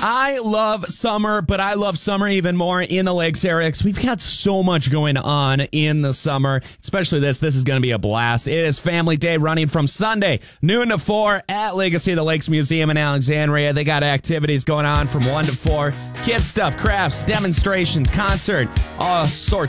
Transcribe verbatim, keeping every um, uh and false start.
I love summer, but I love summer even more in the Lakes area because we've got so much going on in the summer, especially this. This is going to be a blast. It is Family Day running from Sunday, noon to four at Legacy of the Lakes Museum in Alexandria. They got activities going on from one to four. Kids stuff, crafts, demonstrations, concert, all sorts